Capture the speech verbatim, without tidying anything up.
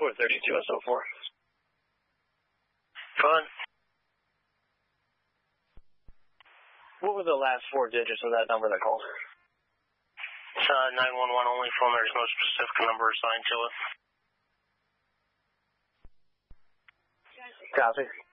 four thirty-two S O four. Fun. What were the last four digits of that number that called? It's uh, nine one one only phone. There's no specific number assigned to it. Copy.